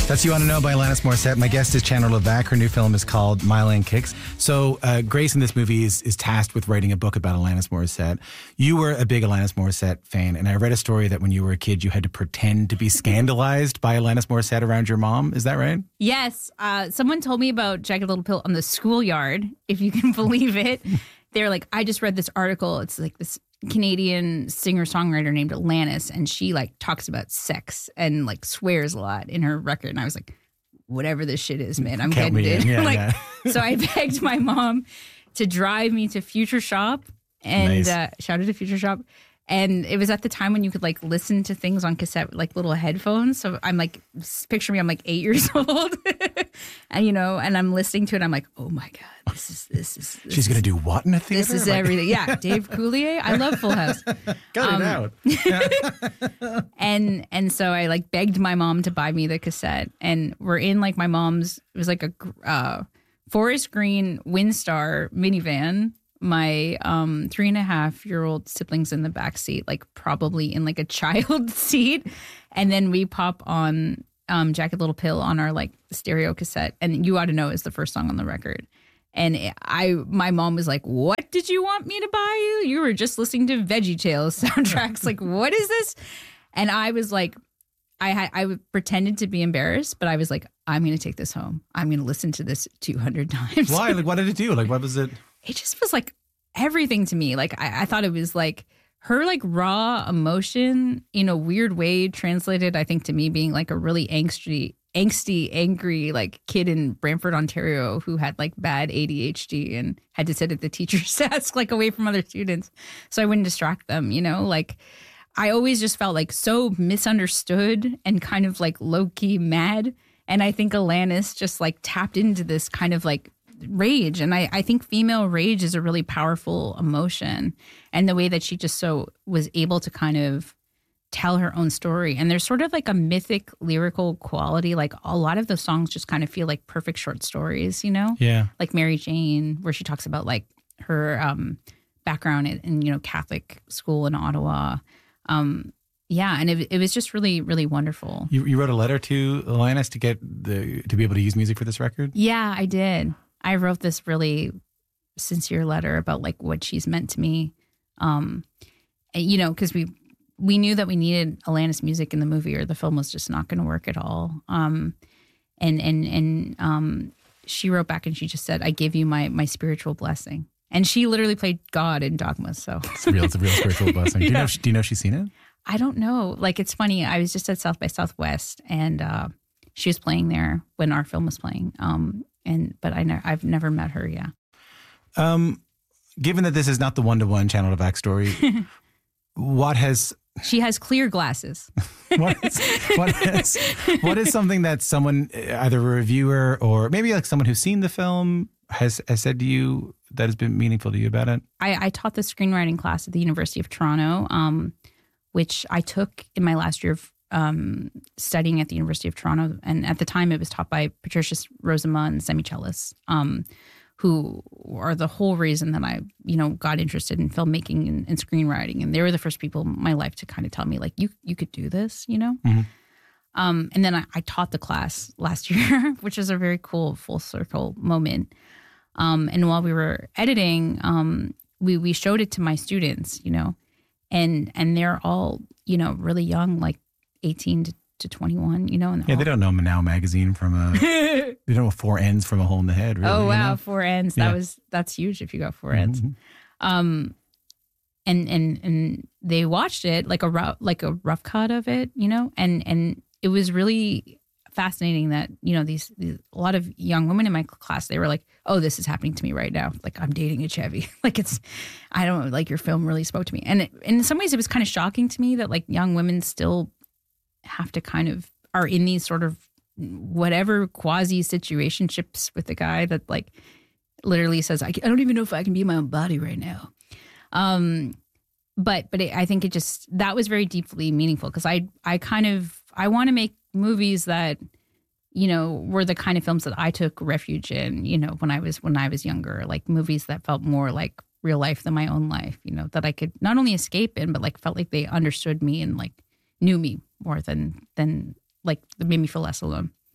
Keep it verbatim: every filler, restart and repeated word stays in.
That's You Want to Know by Alanis Morissette. My guest is Chandler Levac. Her new film is called My Lane Kicks. So uh, Grace in this movie is, is tasked with writing a book about Alanis Morissette. You were a big Alanis Morissette fan, and I read a story that when you were a kid, you had to pretend to be scandalized by Alanis Morissette around your mom. Is that right? Yes. Uh, someone told me about Jagged Little Pill on the schoolyard, if you can believe it. They're like, I just read this article. It's like this Canadian singer-songwriter named Alanis, and she like talks about sex and like swears a lot in her record. And I was like, whatever this shit is, man, I'm Count getting it. Yeah, like, yeah. So I begged my mom to drive me to Future Shop, and Nice. uh, shouted to Future Shop. And it was at the time when you could like listen to things on cassette, like little headphones. So I'm like, picture me, I'm like eight years old, and you know, and I'm listening to it. I'm like, oh my god, this is this is. This She's is, going to do what in a theater? This is Like- everything. Yeah, Dave Coulier. I love Full House. Cut Um, it out. And and so I like begged my mom to buy me the cassette, and we're in like my mom's. It was like a uh, forest green Windstar minivan. My um three and a half year old siblings in the back seat, like probably in like a child seat, and then we pop on um Jagged Little Pill on our like stereo cassette, and You Ought to Know is the first song on the record. And I, my mom was like, "What did you want me to buy you? You were just listening to Veggie Tales soundtracks. Like, what is this?" And I was like, I had, I pretended to be embarrassed, but I was like, "I'm going to take this home. I'm going to listen to this two hundred times." Why? Like, what did it do? Like, what was it? It just was like everything to me. Like I, I thought it was like her like raw emotion in a weird way translated, I think, to me being like a really angsty, angsty, angry like kid in Brantford, Ontario who had like bad A D H D and had to sit at the teacher's desk like away from other students so I wouldn't distract them, you know, like I always just felt like so misunderstood and kind of like low key mad. And I think Alanis just like tapped into this kind of like rage. And I, I think female rage is a really powerful emotion. And the way that she just so was able to kind of tell her own story. And there's sort of like a mythic lyrical quality. Like a lot of the songs just kind of feel like perfect short stories, you know? Yeah. Like Mary Jane, where she talks about like her um, background in, in, you know, Catholic school in Ottawa. Um, yeah. And it, it was just really, really wonderful. You, you wrote a letter to Alanis to get the to be able to use music for this record? Yeah, I did. I wrote this really sincere letter about like what she's meant to me. Um, and, you know, because we we knew that we needed Alanis music in the movie or the film was just not going to work at all. Um, and and and um, she wrote back and she just said, "I give you my my spiritual blessing." And she literally played God in Dogma. So It's a real, it's a real spiritual blessing. Do you Yeah. know? If she, do you know if she's seen it? I don't know. Like, it's funny. I was just at South by Southwest and uh, she was playing there when our film was playing. Um, and but I ne- I've never met her. Yeah. Um, given that this is not the one-to-one Channel Levac story, what has She has clear glasses. what is, what is what is something that someone, either a reviewer or maybe like someone who's seen the film, has has said to you that has been meaningful to you about it? I, I taught the screenwriting class at the University of Toronto, um, which I took in my last year of um, studying at the University of Toronto. And at the time, it was taught by Patricia Rosema and Semichelis, um, who are the whole reason that I, you know, got interested in filmmaking and, and screenwriting. And they were the first people in my life to kind of tell me, like, you you could do this, you know? Mm-hmm. Um, and then I, I taught the class last year, which is a very cool full circle moment. Um, and while we were editing, um, we we showed it to my students, you know, and and they're all, you know, really young, like eighteen to, to twenty-one, you know. And Yeah, all, they don't know Now magazine from a. They don't know four ends from a hole in the head. Really, oh you wow, know? four ends. That Yeah. was that's huge if you got four ends. Mhm. Um, and and and they watched it like a rough like a rough cut of it, you know, and and it was really fascinating that, you know, these, these a lot of young women in my class, they were like, "Oh, this is happening to me right now. Like I'm dating a Chevy." Like it's, I don't like your film really spoke to me, and it, in some ways it was kind of shocking to me that like young women still have to kind of are in these sort of whatever quasi situationships with a guy that like literally says, I, I don't even know if I can be in my own body right now. Um, but but it, I think it just, that was very deeply meaningful because I I kind of, I want to make movies that, you know, were the kind of films that I took refuge in, you know, when I was, when I was younger, like movies that felt more like real life than my own life, you know, that I could not only escape in, but like felt like they understood me and like knew me more than, than like made me feel less alone.